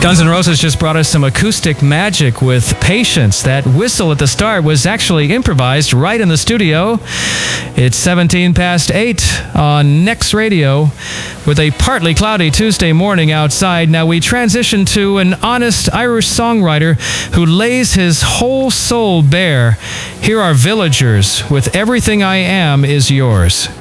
Guns N' Roses just brought us some acoustic magic with Patience. That whistle at the start was actually improvised right in the studio. It's 17 past 8 on Next Radio with a partly cloudy Tuesday morning outside. Now we transition to an honest Irish songwriter who lays his whole soul bare. Here are Villagers with Everything I Am Is Yours.